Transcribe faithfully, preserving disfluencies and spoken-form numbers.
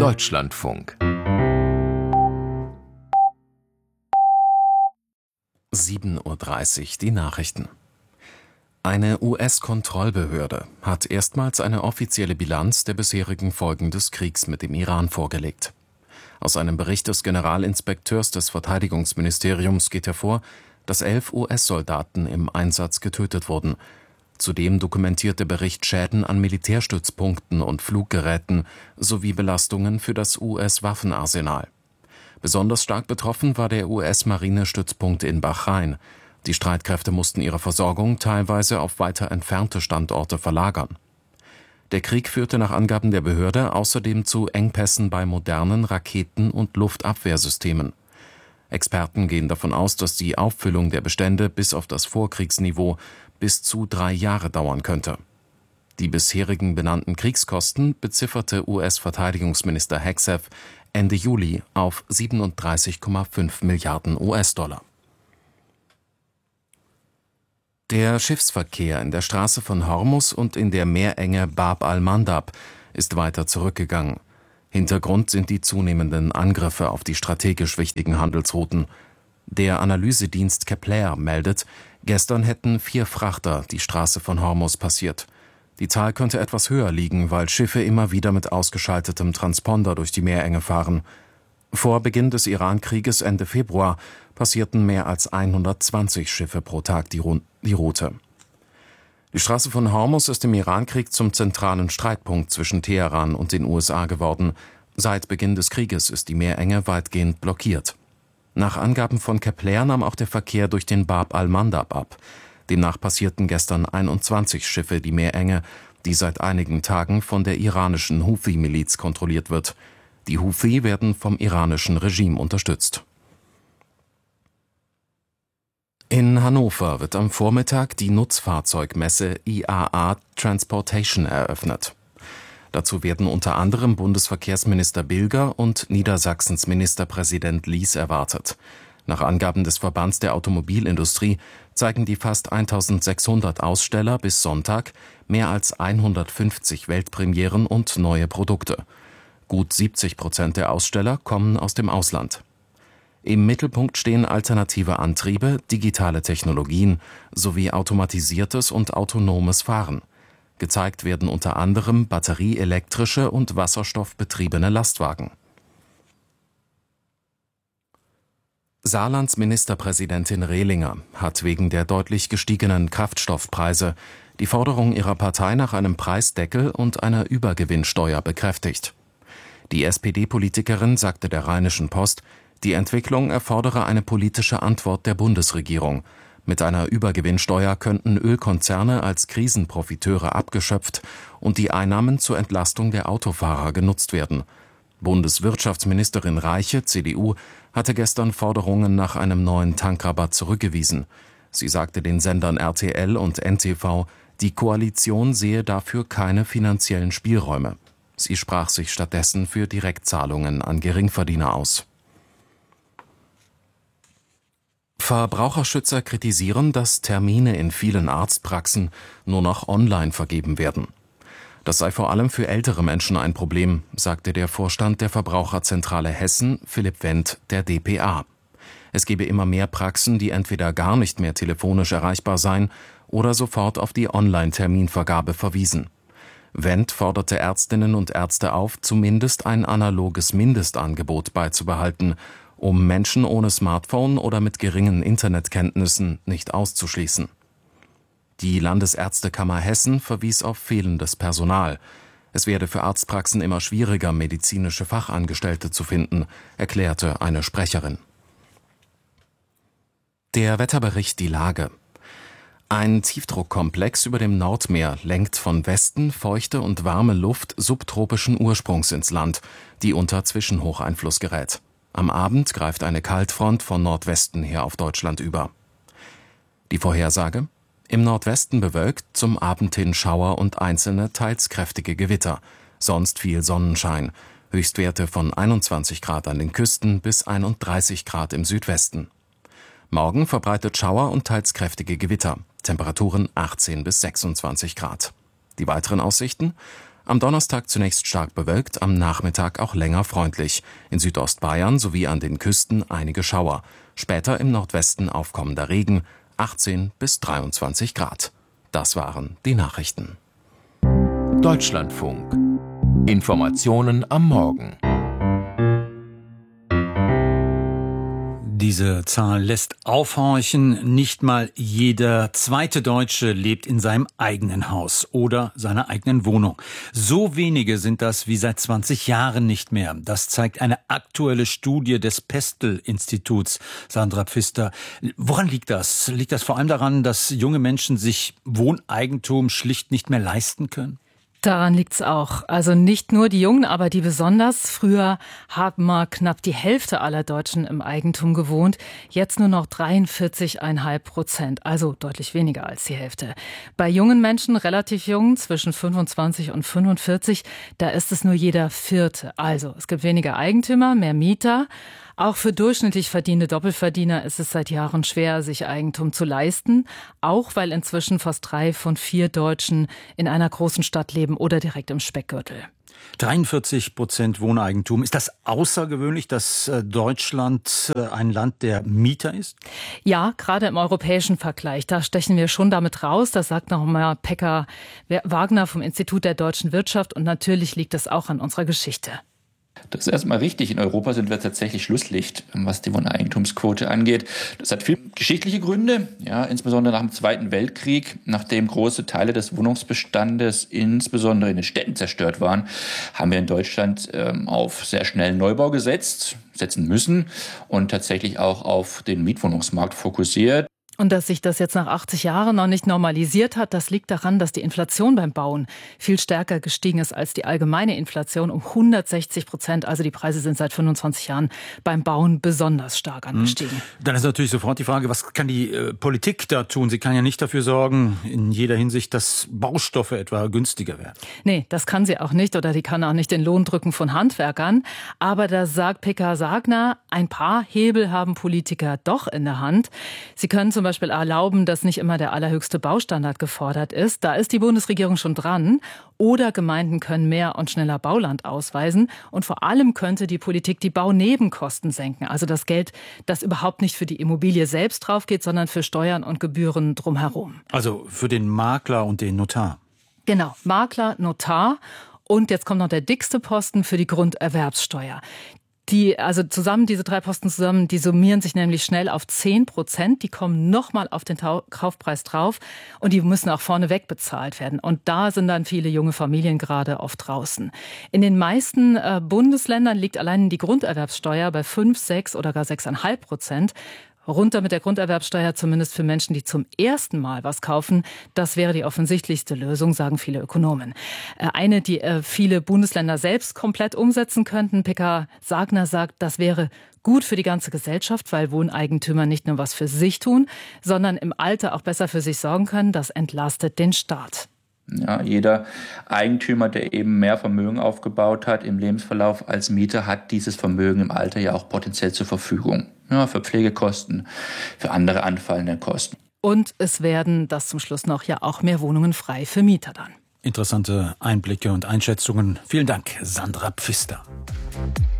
Deutschlandfunk. sieben Uhr dreißig, die Nachrichten. Eine U S-Kontrollbehörde hat erstmals eine offizielle Bilanz der bisherigen Folgen des Kriegs mit dem Iran vorgelegt. Aus einem Bericht des Generalinspekteurs des Verteidigungsministeriums geht hervor, dass elf U S-Soldaten im Einsatz getötet wurden. Zudem dokumentiert der Bericht Schäden an Militärstützpunkten und Fluggeräten sowie Belastungen für das U S-Waffenarsenal. Besonders stark betroffen war der U S-Marinestützpunkt in Bahrain. Die Streitkräfte mussten ihre Versorgung teilweise auf weiter entfernte Standorte verlagern. Der Krieg führte nach Angaben der Behörde außerdem zu Engpässen bei modernen Raketen- und Luftabwehrsystemen. Experten gehen davon aus, dass die Auffüllung der Bestände bis auf das Vorkriegsniveau bis zu drei Jahre dauern könnte. Die bisherigen benannten Kriegskosten bezifferte U S-Verteidigungsminister Hegseth Ende Juli auf siebenunddreißig Komma fünf Milliarden U S-Dollar. Der Schiffsverkehr in der Straße von Hormuz und in der Meerenge Bab al-Mandab ist weiter zurückgegangen. Hintergrund sind die zunehmenden Angriffe auf die strategisch wichtigen Handelsrouten. Der Analysedienst Kepler meldet, gestern hätten vier Frachter die Straße von Hormuz passiert. Die Zahl könnte etwas höher liegen, weil Schiffe immer wieder mit ausgeschaltetem Transponder durch die Meerenge fahren. Vor Beginn des Iran-Krieges Ende Februar passierten mehr als hundertzwanzig Schiffe pro Tag die, Ru- die Route. Die Straße von Hormuz ist im Iran-Krieg zum zentralen Streitpunkt zwischen Teheran und den U S A geworden. Seit Beginn des Krieges ist die Meerenge weitgehend blockiert. Nach Angaben von Kepler nahm auch der Verkehr durch den Bab al-Mandab ab. Demnach passierten gestern einundzwanzig Schiffe die Meerenge, die seit einigen Tagen von der iranischen Houthi-Miliz kontrolliert wird. Die Houthi werden vom iranischen Regime unterstützt. In Hannover wird am Vormittag die Nutzfahrzeugmesse I A A Transportation eröffnet. Dazu werden unter anderem Bundesverkehrsminister Bilger und Niedersachsens Ministerpräsident Lies erwartet. Nach Angaben des Verbands der Automobilindustrie zeigen die fast eintausendsechshundert Aussteller bis Sonntag mehr als hundertfünfzig Weltpremieren und neue Produkte. Gut siebzig Prozent der Aussteller kommen aus dem Ausland. Im Mittelpunkt stehen alternative Antriebe, digitale Technologien sowie automatisiertes und autonomes Fahren. Gezeigt werden unter anderem batterieelektrische und wasserstoffbetriebene Lastwagen. Saarlands Ministerpräsidentin Rehlinger hat wegen der deutlich gestiegenen Kraftstoffpreise die Forderung ihrer Partei nach einem Preisdeckel und einer Übergewinnsteuer bekräftigt. Die S P D-Politikerin sagte der Rheinischen Post, die Entwicklung erfordere eine politische Antwort der Bundesregierung. Mit einer Übergewinnsteuer könnten Ölkonzerne als Krisenprofiteure abgeschöpft und die Einnahmen zur Entlastung der Autofahrer genutzt werden. Bundeswirtschaftsministerin Reiche, C D U, hatte gestern Forderungen nach einem neuen Tankrabatt zurückgewiesen. Sie sagte den Sendern R T L und N T V, die Koalition sehe dafür keine finanziellen Spielräume. Sie sprach sich stattdessen für Direktzahlungen an Geringverdiener aus. Verbraucherschützer kritisieren, dass Termine in vielen Arztpraxen nur noch online vergeben werden. Das sei vor allem für ältere Menschen ein Problem, sagte der Vorstand der Verbraucherzentrale Hessen, Philipp Wendt, der D P A. Es gebe immer mehr Praxen, die entweder gar nicht mehr telefonisch erreichbar seien oder sofort auf die Online-Terminvergabe verwiesen. Wendt forderte Ärztinnen und Ärzte auf, zumindest ein analoges Mindestangebot beizubehalten, um Menschen ohne Smartphone oder mit geringen Internetkenntnissen nicht auszuschließen. Die Landesärztekammer Hessen verwies auf fehlendes Personal. Es werde für Arztpraxen immer schwieriger, medizinische Fachangestellte zu finden, erklärte eine Sprecherin. Der Wetterbericht die Lage. Ein Tiefdruckkomplex über dem Nordmeer lenkt von Westen feuchte und warme Luft subtropischen Ursprungs ins Land, die unter Zwischenhocheinfluss gerät. Am Abend greift eine Kaltfront von Nordwesten her auf Deutschland über. Die Vorhersage? Im Nordwesten bewölkt, zum Abend hin Schauer und einzelne, teils kräftige Gewitter. Sonst viel Sonnenschein. Höchstwerte von einundzwanzig Grad an den Küsten bis einunddreißig Grad im Südwesten. Morgen verbreitet Schauer und teils kräftige Gewitter. Temperaturen achtzehn bis sechsundzwanzig Grad. Die weiteren Aussichten? Am Donnerstag zunächst stark bewölkt, am Nachmittag auch länger freundlich. In Südostbayern sowie an den Küsten einige Schauer. Später im Nordwesten aufkommender Regen, achtzehn bis dreiundzwanzig Grad. Das waren die Nachrichten. Deutschlandfunk. Informationen am Morgen. Diese Zahl lässt aufhorchen. Nicht mal jeder zweite Deutsche lebt in seinem eigenen Haus oder seiner eigenen Wohnung. So wenige sind das wie seit zwanzig Jahren nicht mehr. Das zeigt eine aktuelle Studie des Pestel-Instituts. Sandra Pfister, woran liegt das? Liegt das vor allem daran, dass junge Menschen sich Wohneigentum schlicht nicht mehr leisten können? Daran liegt's auch. Also nicht nur die Jungen, aber die besonders. Früher haben mal knapp die Hälfte aller Deutschen im Eigentum gewohnt. Jetzt nur noch dreiundvierzig Komma fünf Prozent, also deutlich weniger als die Hälfte. Bei jungen Menschen, relativ jung, zwischen fünfundzwanzig und fünfundvierzig, da ist es nur jeder Vierte. Also es gibt weniger Eigentümer, mehr Mieter. Auch für durchschnittlich verdienende Doppelverdiener ist es seit Jahren schwer, sich Eigentum zu leisten. Auch weil inzwischen fast drei von vier Deutschen in einer großen Stadt leben oder direkt im Speckgürtel. dreiundvierzig Prozent Wohneigentum. Ist das außergewöhnlich, dass Deutschland ein Land der Mieter ist? Ja, gerade im europäischen Vergleich. Da stechen wir schon damit raus. Das sagt noch mal Pekka Wagner vom Institut der deutschen Wirtschaft. Und natürlich liegt das auch an unserer Geschichte. Das ist erstmal richtig. In Europa sind wir tatsächlich Schlusslicht, was die Wohneigentumsquote angeht. Das hat viele geschichtliche Gründe, ja, insbesondere nach dem Zweiten Weltkrieg, nachdem große Teile des Wohnungsbestandes insbesondere in den Städten zerstört waren, haben wir in Deutschland ähm, auf sehr schnellen Neubau gesetzt, setzen müssen und tatsächlich auch auf den Mietwohnungsmarkt fokussiert. Und dass sich das jetzt nach achtzig Jahren noch nicht normalisiert hat, das liegt daran, dass die Inflation beim Bauen viel stärker gestiegen ist als die allgemeine Inflation um hundertsechzig Prozent. Also die Preise sind seit fünfundzwanzig Jahren beim Bauen besonders stark angestiegen. Dann ist natürlich sofort die Frage, was kann die äh, Politik da tun? Sie kann ja nicht dafür sorgen, in jeder Hinsicht, dass Baustoffe etwa günstiger werden. Nee, das kann sie auch nicht oder die kann auch nicht den Lohn drücken von Handwerkern. Aber da sagt Pekka Wagner, ein paar Hebel haben Politiker doch in der Hand. Sie können zum Beispiel erlauben, dass nicht immer der allerhöchste Baustandard gefordert ist. Da ist die Bundesregierung schon dran. Oder Gemeinden können mehr und schneller Bauland ausweisen. Und vor allem könnte die Politik die Baunebenkosten senken. Also das Geld, das überhaupt nicht für die Immobilie selbst drauf geht, sondern für Steuern und Gebühren drumherum. Also für den Makler und den Notar. Genau, Makler, Notar. Und jetzt kommt noch der dickste Posten für die Grunderwerbssteuer. Die, also zusammen, diese drei Posten zusammen, die summieren sich nämlich schnell auf zehn Prozent. Die kommen nochmal auf den Tau- Kaufpreis drauf und die müssen auch vorneweg bezahlt werden. Und da sind dann viele junge Familien gerade oft draußen. In den meisten äh, Bundesländern liegt allein die Grunderwerbssteuer bei fünf, sechs oder gar sechs Komma fünf Prozent. Runter mit der Grunderwerbssteuer, zumindest für Menschen, die zum ersten Mal was kaufen. Das wäre die offensichtlichste Lösung, sagen viele Ökonomen. Eine, die viele Bundesländer selbst komplett umsetzen könnten. Pekka Wagner sagt, das wäre gut für die ganze Gesellschaft, weil Wohneigentümer nicht nur was für sich tun, sondern im Alter auch besser für sich sorgen können. Das entlastet den Staat. Ja, jeder Eigentümer, der eben mehr Vermögen aufgebaut hat im Lebensverlauf als Mieter, hat dieses Vermögen im Alter ja auch potenziell zur Verfügung. Ja, für Pflegekosten, für andere anfallende Kosten. Und es werden, das zum Schluss noch, ja auch mehr Wohnungen frei für Mieter dann. Interessante Einblicke und Einschätzungen. Vielen Dank, Sandra Pfister.